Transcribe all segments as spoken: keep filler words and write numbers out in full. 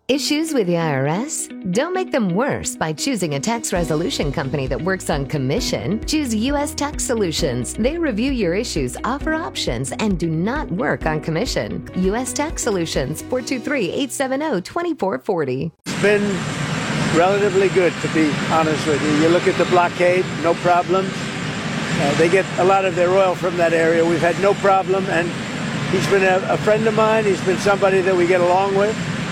Issues with the I R S? Don't make them worse by choosing a tax resolution company that works on commission. Choose U S Tax Solutions. They review your issues, offer options, and do not work on commission. U S Tax Solutions, four two three, eight seven zero, two four four zero. It's been relatively good, to be honest with you. You look at the blockade, no problems. Uh, they get a lot of their oil from that area. We've had no problem, and he's been a, a friend of mine. He's been somebody that we get along with.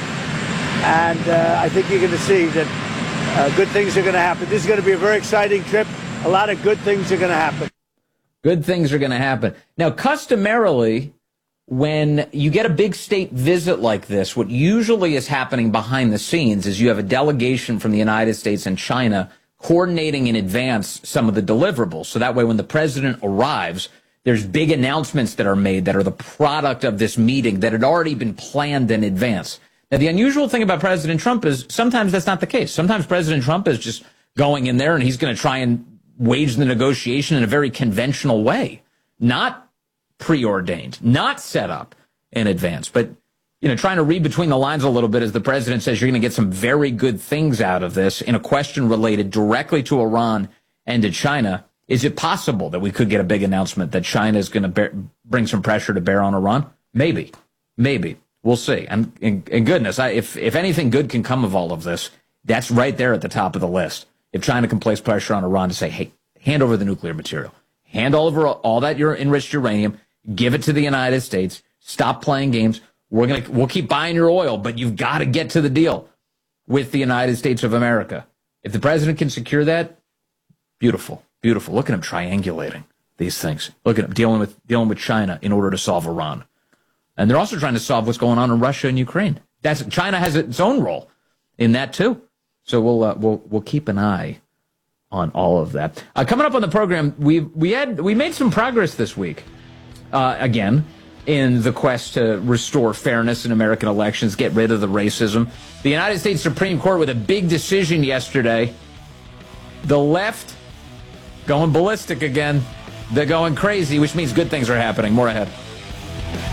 And uh, I think you're going to see that uh, good things are going to happen. This is going to be a very exciting trip. A lot of good things are going to happen. Good things are going to happen. Now, customarily, when you get a big state visit like this, what usually is happening behind the scenes is you have a delegation from the United States and China coordinating in advance some of the deliverables. So that way, when the president arrives, there's big announcements that are made that are the product of this meeting that had already been planned in advance. Now, the unusual thing about President Trump is sometimes that's not the case. Sometimes President Trump is just going in there and he's going to try and wage the negotiation in a very conventional way, not preordained, not set up in advance. But, you know, trying to read between the lines a little bit as the president says you're going to get some very good things out of this in a question related directly to Iran and to China. Is it possible that we could get a big announcement that China is going to bear, bring some pressure to bear on Iran? Maybe. Maybe. We'll see. And, and, and goodness, I, if, if anything good can come of all of this, that's right there at the top of the list. If China can place pressure on Iran to say, hey, hand over the nuclear material, hand over all that your enriched uranium, give it to the United States, stop playing games. We're gonna, we'll keep buying your oil, but you've got to get to the deal with the United States of America. If the president can secure that, beautiful, beautiful. Look at him triangulating these things. Look at him dealing with, dealing with China in order to solve Iran. And they're also trying to solve what's going on in Russia and Ukraine. That's, China has its own role in that too. So we'll uh, we'll we'll keep an eye on all of that. Uh, coming up on the program, we we had we made some progress this week. Uh, again, in the quest to restore fairness in American elections, get rid of the racism. The United States Supreme Court with a big decision yesterday. The left going ballistic again. They're going crazy, which means good things are happening. More ahead.